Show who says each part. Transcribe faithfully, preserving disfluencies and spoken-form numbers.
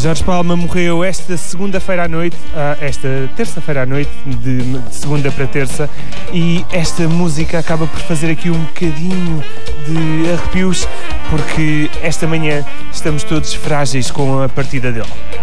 Speaker 1: Jorge Palma morreu esta segunda-feira à noite, esta terça-feira à noite, de, de segunda para terça, e esta música acaba por fazer aqui um bocadinho de arrepios, porque esta manhã estamos todos frágeis com a partida dele.